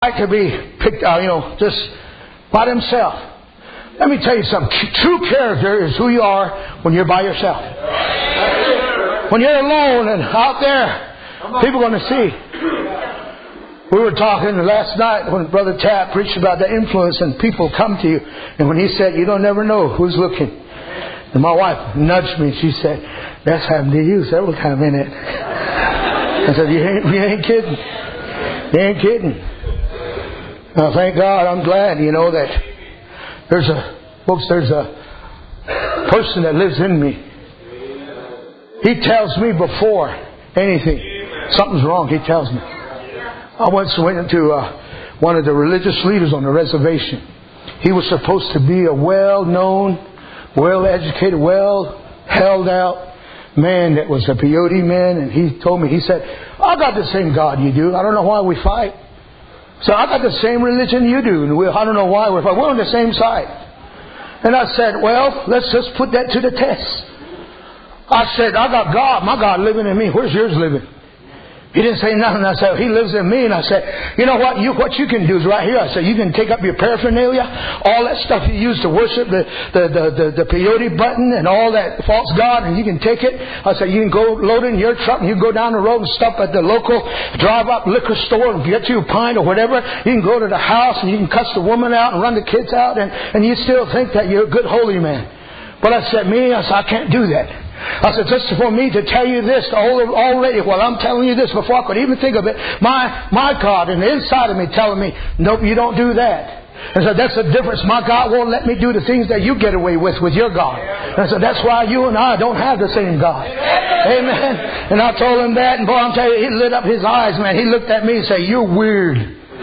like to be picked out, just by themselves. Let me tell you something. True character is who you are when you're by yourself. When you're alone and out there, people are going to see. We were talking last night when Brother Tapp preached about the influence and people come to you. And when he said, you don't never know who's looking. And my wife nudged me. She said, that's happened to you several times, isn't it? I said, you ain't kidding. You ain't kidding. Thank God, I'm glad, that there's a person that lives in me. He tells me before anything, something's wrong, he tells me. I once went into one of the religious leaders on the reservation. He was supposed to be a well-known, well-educated, well-held out man that was a peyote man. And he told me, he said, I got the same God you do. I don't know why we fight. So I got the same religion you do. And I don't know why we're on the same side. And I said, well, let's just put that to the test. I said, I got God, my God living in me. Where's yours living? He didn't say nothing. I said, he lives in me. And I said, you know what? What you can do is right here. I said, you can take up your paraphernalia, all that stuff you use to worship, the peyote button and all that false god, and you can take it. I said, you can go load it in your truck and you can go down the road and stop at the local drive-up liquor store and get you a pint or whatever. You can go to the house and you can cuss the woman out and run the kids out, and you still think that you're a good holy man. But I said, I can't do that. I said, just for me to tell you this already, while I'm telling you this before I could even think of it, my God in the inside of me telling me, nope, you don't do that. And so that's the difference. My God won't let me do the things that you get away with your God. And so that's why you and I don't have the same God. Amen. And I told him that, and boy, I'm telling you, he lit up his eyes, man. He looked at me and said, you're weird.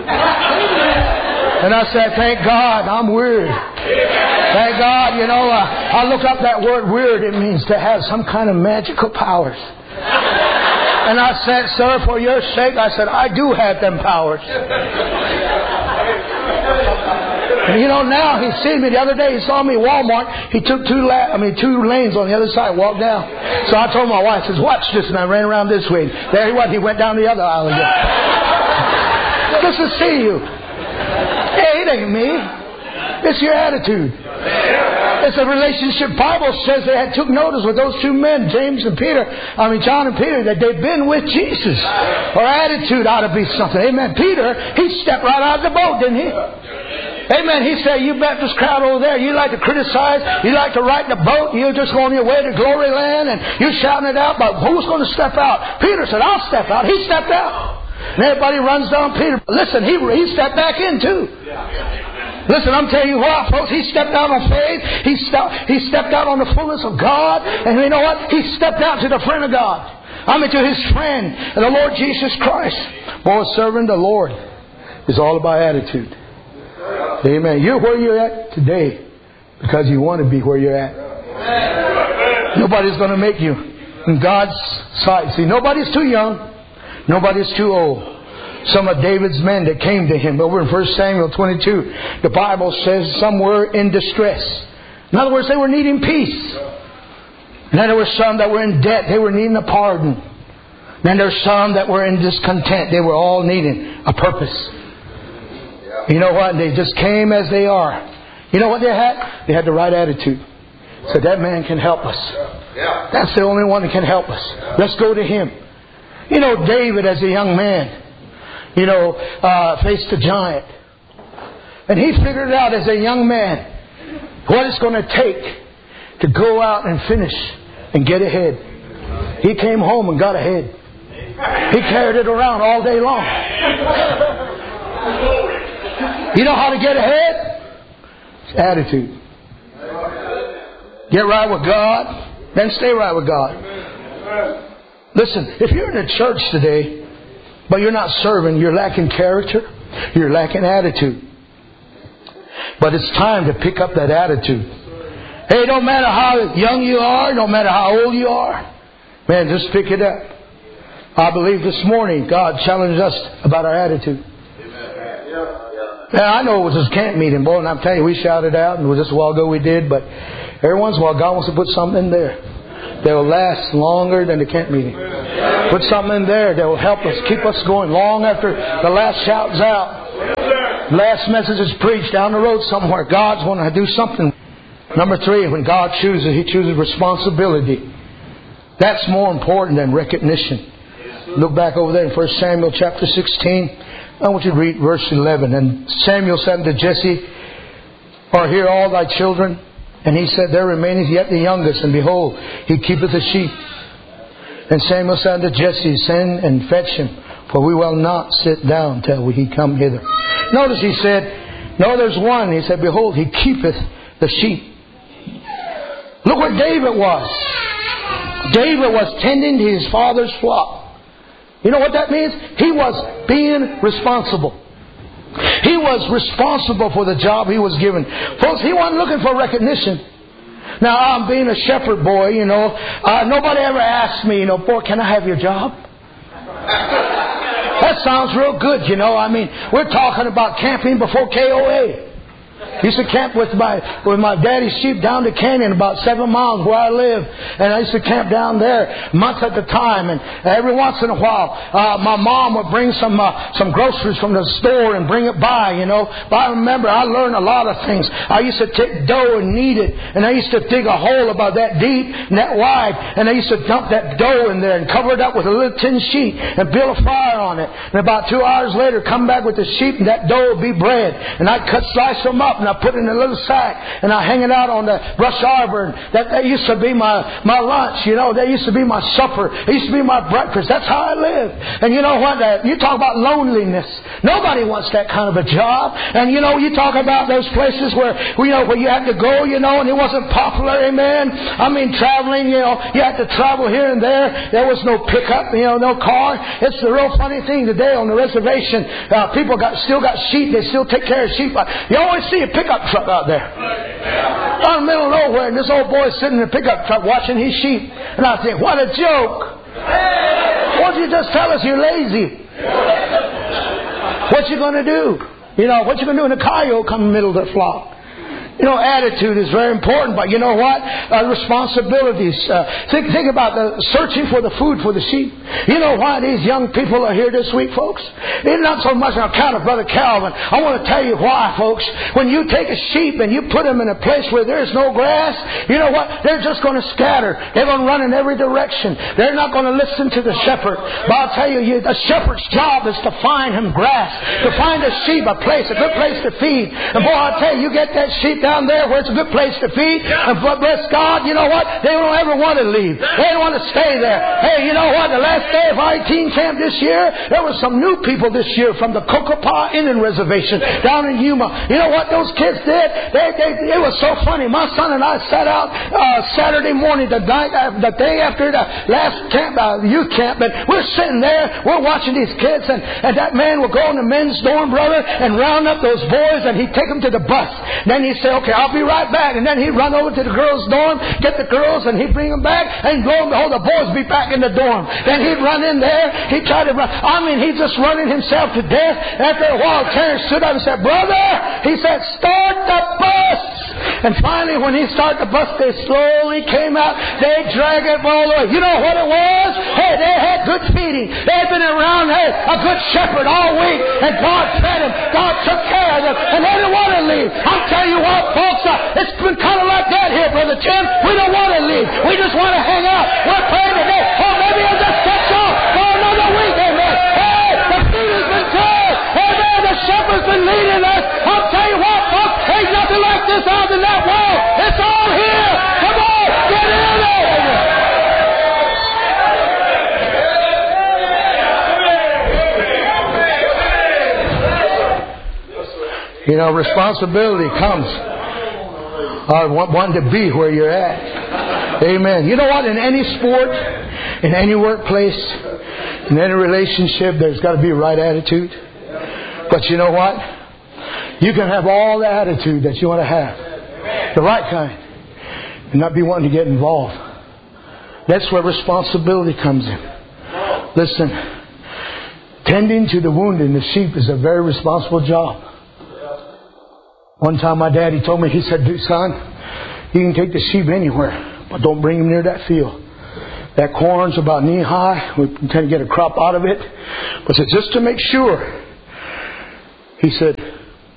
And I said, thank God, I'm weird. Thank God, I looked up that word weird. It means to have some kind of magical powers. And I said, sir, for your sake, I said, I do have them powers. And now he's seen me. The other day he saw me at Walmart. He took two lanes on the other side, walked down. So I told my wife, I says, watch this. And I ran around this way. There he was. He went down the other aisle again. Just to see you. Hey, it ain't me. It's your attitude. It's a relationship. Bible says they had took notice with those two men, John and Peter, that they've been with Jesus. Our attitude ought to be something. Amen. Peter, he stepped right out of the boat, didn't he? Amen. He said, you Baptist crowd over there, you like to criticize, you like to ride the boat, you're just going your way to glory land, and you're shouting it out, but who's going to step out? Peter said, I'll step out. He stepped out. And everybody runs down Peter. Listen, he stepped back in too. Listen, I'm telling you what, folks, he stepped out on faith. He stepped out on the fullness of God. And you know what? He stepped out to the friend of God. I mean, to his friend, the Lord Jesus Christ. Boy, serving the Lord is all about attitude. Amen. You're where you're at today because you want to be where you're at. Nobody's going to make you in God's sight. See, nobody's too young. Nobody's too old. Some of David's men that came to him over in 1 Samuel 22, the Bible says some were in distress. In other words, they were needing peace. And then there were some that were in debt. They were needing a pardon. Then there's some that were in discontent. They were all needing a purpose. You know what? They just came as they are. You know what they had? They had the right attitude. So that man can help us. That's the only one that can help us. Let's go to him. David as a young man, faced a giant. And he figured it out as a young man what it's going to take to go out and finish and get ahead. He came home and got ahead. He carried it around all day long. You know how to get ahead? It's attitude. Get right with God, then stay right with God. Listen, if you're in a church today, but you're not serving, you're lacking character, you're lacking attitude. But it's time to pick up that attitude. Hey, no matter how young you are, no matter how old you are, man, just pick it up. I believe this morning God challenged us about our attitude. Now, I know it was his camp meeting, boy, and I'm telling you, we shouted out, and it was just a while ago we did, but every once in a while God wants to put something in there that will last longer than the camp meeting. Put something in there that will help us, keep us going long after the last shout's out. Last message is preached down the road somewhere. God's going to do something. Number 3, when God chooses, He chooses responsibility. That's more important than recognition. Look back over there in 1 Samuel chapter 16. I want you to read verse 11. And Samuel said unto Jesse, Are here all thy children? And he said, There remaineth yet the youngest, and behold, he keepeth the sheep. And Samuel said unto Jesse, Send and fetch him, for we will not sit down till he come hither. Notice he said, No, there's one. He said, Behold, he keepeth the sheep. Look where David was. David was tending to his father's flock. You know what that means? He was being responsible. He was responsible for the job he was given. Folks, he wasn't looking for recognition. Now, I'm being a shepherd boy, nobody ever asked me, boy, can I have your job? That sounds real good, we're talking about camping before KOA. Used to camp with my daddy's sheep down the canyon about 7 miles where I live. And I used to camp down there months at a time. And every once in a while, my mom would bring some groceries from the store and bring it by, But I remember I learned a lot of things. I used to take dough and knead it. And I used to dig a hole about that deep and that wide. And I used to dump that dough in there and cover it up with a little tin sheet and build a fire on it. And about 2 hours later, come back with the sheep and that dough would be bread. And I'd slice them up and I put it in a little sack and I hang it out on the brush arbor. And that used to be my lunch. That used to be my supper. It used to be my breakfast. That's how I lived. And you know what? You talk about loneliness. Nobody wants that kind of a job. And you talk about those places where you had to go, and it wasn't popular. Amen. I mean, traveling. You had to travel here and there. There was no pickup. No car. It's the real funny thing today on the reservation. People still got sheep. They still take care of sheep. You always see a pickup truck out there. Out in the middle of nowhere, and this old boy sitting in a pickup truck watching his sheep. And I think, what a joke. Why don't you just tell us you're lazy? What you going to do? What you going to do when a coyote come in the middle of the flock? Attitude is very important, but you know what? Responsibilities. Think about the searching for the food for the sheep. You know why these young people are here this week, folks? It's not so much on account of Brother Calvin. I want to tell you why, folks. When you take a sheep and you put them in a place where there's no grass, you know what? They're just going to scatter. They're going to run in every direction. They're not going to listen to the shepherd. But I'll tell you, the shepherd's job is to find him grass, to find a sheep, a good place to feed. And boy, I'll tell you, you get that sheep down there where it's a good place to feed, and bless God, you know what? They don't ever want to leave. They don't want to stay there. Hey, you know what? The last day of I-18 camp this year, there were some new people this year from the Cocopah Indian Reservation down in Yuma. You know what those kids did? It was so funny. My son and I sat out Saturday morning, the day after the last camp, youth camp, and we're sitting there, we're watching these kids, and that man would go in the men's dorm, brother, and round up those boys, and he'd take them to the bus. Then he'd say, okay, I'll be right back. And then he'd run over to the girls' dorm, get the girls, and he'd bring them back. And lo and behold, the boys would be back in the dorm. Then he'd run in there. He'd try to run. He's just running himself to death. After a while, Terrence stood up and said, Brother, he said, start the bus. And finally, when he started the bus, they slowly came out. They dragged it all the way. You know what it was? Hey, they had good feeding. They had been around a good shepherd all week. And God fed them. God took care of them. And they didn't want to leave. I'm telling you what, folks, it's been kind of like that here, Brother Tim. We don't want to leave. We just want to hang out. We're praying today. Oh, maybe I'll just catch off for another week. Amen. Hey, the feed has been good. Amen. The shepherd's been leading us. I'll tell you what, folks, ain't nothing like this out in that world. It's all here. Come on, get in there. Responsibility comes. I want to be where you're at. Amen. You know what? In any sport, in any workplace, in any relationship, there's got to be a right attitude. But you know what? You can have all the attitude that you want to have. The right kind. And not be wanting to get involved. That's where responsibility comes in. Listen. Tending to the wounded and the sheep is a very responsible job. One time my daddy told me, he said, son, you can take the sheep anywhere, but don't bring them near that field. That corn's about knee high. We intend to get a crop out of it. But said, just to make sure, he said,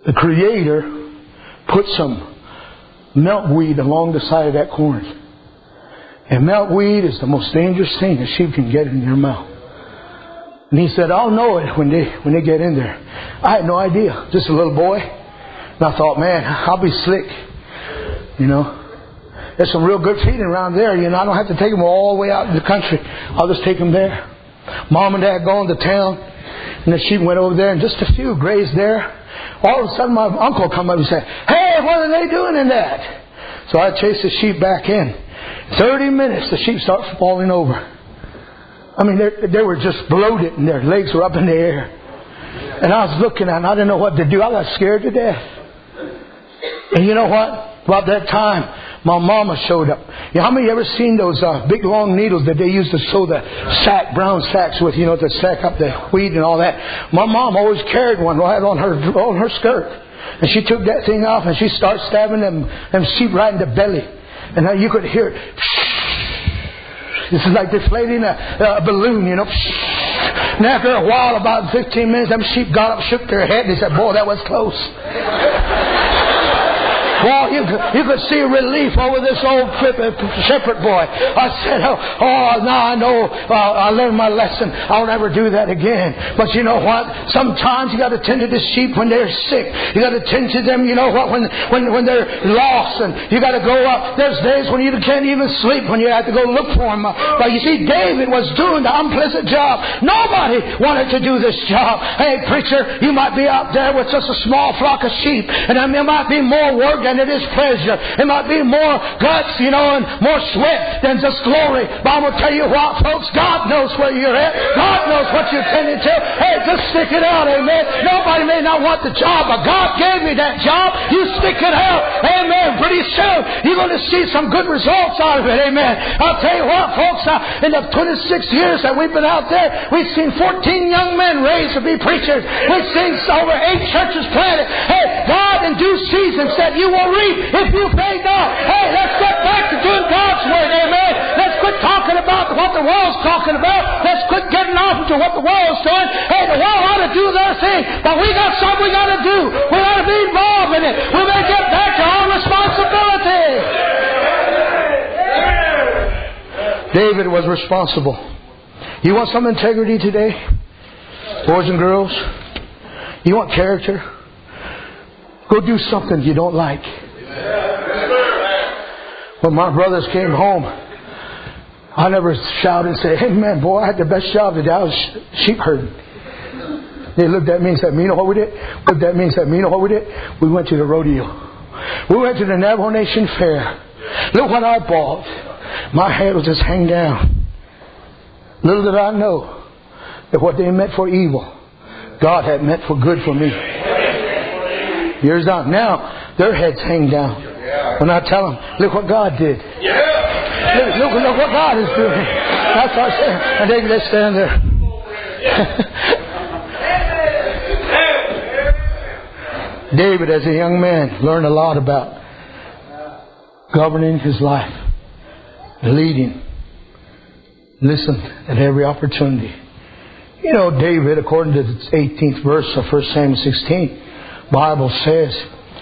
the Creator put some milkweed along the side of that corn. And milkweed is the most dangerous thing a sheep can get in their mouth. And He said, I'll know it when they get in there. I had no idea. Just a little boy. And I thought, man, I'll be slick. You know. There's some real good feeding around there. You know, I don't have to take them all the way out in the country. I'll just take them there. Mom and Dad going to town. And the sheep went over there and just a few grazed there. All of a sudden my uncle come up and said, hey, what are they doing in that? So I chased the sheep back in. 30 minutes the sheep start falling over. I mean, they were just bloated and their legs were up in the air. And I was looking at them. I didn't know what to do. I got scared to death. And you know what? About that time, my mama showed up. You know, how many of you ever seen those big long needles that they used to sew the brown sacks with, you know, to sack up the wheat and all that? My mom always carried one right on her skirt. And she took that thing off and she started stabbing them sheep right in the belly. And now you could hear it. This is like deflating a balloon, you know. And after a while, about 15 minutes, them sheep got up, shook their head, and they said, boy, that was close. Well, you could see relief over this old shepherd boy. I said, now I know I learned my lesson. I'll never do that again. But you know what? Sometimes you got to tend to the sheep when they're sick. You got to tend to them, you know what, when they're lost. And you got to go up. There's days when you can't even sleep, when you have to go look for them. But you see, David was doing the unpleasant job. Nobody wanted to do this job. Hey, preacher, you might be out there with just a small flock of sheep. And there might be more work than it is pleasure. It might be more guts, you know, and more sweat than just glory. But I'm going to tell you what, folks, God knows where you're at. God knows what you're tending to. Hey, just stick it out, amen. Nobody may not want the job, but God gave me that job. You stick it out, amen. Pretty soon, you're going to see some good results out of it, amen. I'll tell you what, folks, in the 26 years that we've been out there, we've seen 14 young men raised to be preachers. We've seen over 8 churches planted. Hey, God in due season said, you will reap if you faint not. Hey, let's get back to doing God's word, amen. Let's quit talking about what the world's talking about. Let's quit getting off into what the world's doing. Hey, the world ought to do their thing, but we got something we got to do. We ought to be involved in it. We better get back to our responsibility. David was responsible. You want some integrity today? Boys and girls? You want character? Go do something you don't like. When my brothers came home, I never shouted and said, hey man, boy, I had the best job today. I was sheep herding. They looked at me and said, you know what we did? Looked at me and said, you know what we did? We went to the rodeo. We went to the Navajo Nation Fair. Look what I bought. My head was just hanging down. Little did I know that what they meant for evil, God had meant for good for me. Years on. Now, their heads hang down. When I tell them, look what God did. Look what God is doing. That's what I say. And they stand there. David, as a young man, learned a lot about governing his life, leading. Listen at every opportunity. You know, David, according to the 18th verse of 1 Samuel 16, Bible says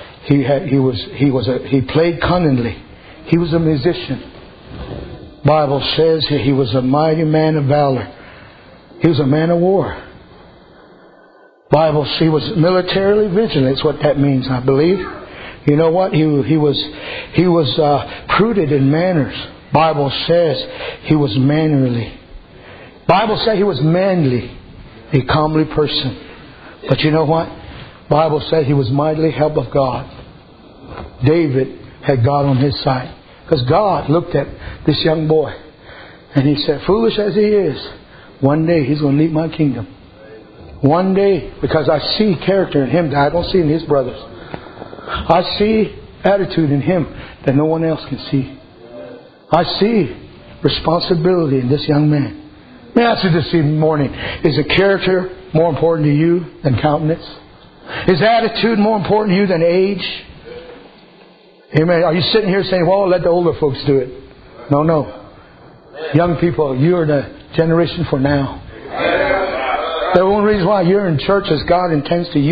he played cunningly. He was a musician. Bible says he was a mighty man of valor. He was a man of war. Bible says he was militarily vigilant. That's what that means, I believe. You know what? He was prudent in manners. Bible says he was mannerly. Bible says he was manly, a comely person. But you know what? Bible said he was mightily helped of God. David had God on his side. Because God looked at this young boy and He said, foolish as he is, one day he's going to lead my kingdom. One day, because I see character in him that I don't see in his brothers. I see attitude in him that no one else can see. I see responsibility in this young man. Let me ask you this morning, is a character more important to you than countenance? Is attitude more important to you than age? Amen. Are you sitting here saying, well, let the older folks do it? No. Young people, you are the generation for now. The only reason why you're in church is God intends to use